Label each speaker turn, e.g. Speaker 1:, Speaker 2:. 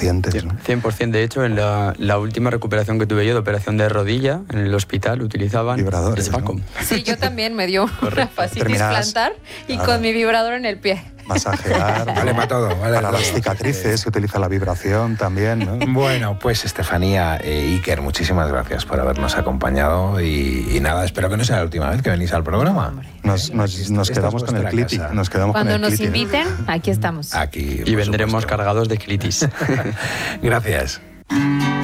Speaker 1: pacientes, ¿no?
Speaker 2: 100%. De hecho, en la última recuperación que tuve yo de operación de rodilla, en el hospital utilizaban
Speaker 1: vibradores,
Speaker 2: el Vacom.
Speaker 1: ¿no?
Speaker 3: Sí, yo también me dio una fascitis
Speaker 1: Terminabas,
Speaker 3: plantar y
Speaker 1: claro,
Speaker 3: con mi vibrador en el pie.
Speaker 1: masajear,
Speaker 4: Vale para todo, vale
Speaker 1: para
Speaker 4: todo.
Speaker 1: las cicatrices se utiliza la vibración también, ¿no?
Speaker 4: Bueno, pues Estefanía Iker, muchísimas gracias por habernos acompañado y nada, espero que no sea la última vez que venís al programa.
Speaker 1: Nos
Speaker 4: Esta
Speaker 1: quedamos
Speaker 4: es
Speaker 1: con el
Speaker 4: vuestra
Speaker 1: cliti.
Speaker 4: casa.
Speaker 1: Nos quedamos
Speaker 3: Cuando
Speaker 1: con el
Speaker 3: nos
Speaker 1: cliti.
Speaker 3: inviten, aquí estamos.
Speaker 4: Aquí,
Speaker 2: Y
Speaker 4: por
Speaker 2: vendremos
Speaker 4: supuesto.
Speaker 2: cargados de clitis.
Speaker 4: Gracias.